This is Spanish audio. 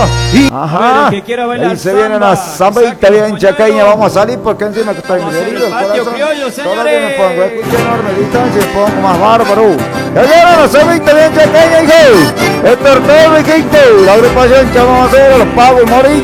Ajá. Ahí se viene una zambita bien chaqueña. Vamos a salir porque encima que está en herido el corazón. Todavía me pongo, escucha enorme distancia y pongo más bárbaro. Ya viene la zambita bien chaqueña, hijo. Esto es todo, Riquito. La agrupación Chamamacero, los Pavos y Morillo.